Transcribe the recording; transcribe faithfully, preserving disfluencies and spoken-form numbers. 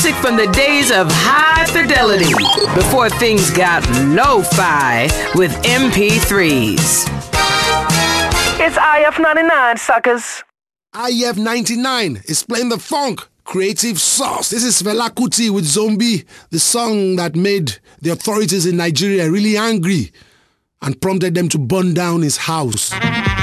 music from the days of high fidelity, before things got lo-fi with M P threes. It's I F ninety-nine, suckers. I F ninety-nine is playing the funk. Creative Sauce. This is Fela Kuti with Zombie, the song that made the authorities in Nigeria really angry and prompted them to burn down his house.